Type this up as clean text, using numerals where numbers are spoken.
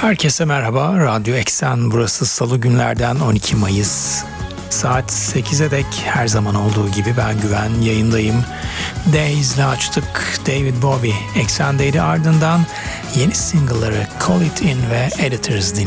Herkese merhaba. Radyo Eksen burası. Salı günlerden 12 Mayıs. Saat 8'e dek her zaman olduğu gibi ben Güven yayındayım. Days'le açtık. David Bowie Eksen'deydi, ardından yeni single'ları Call It In ve Editors dinledik.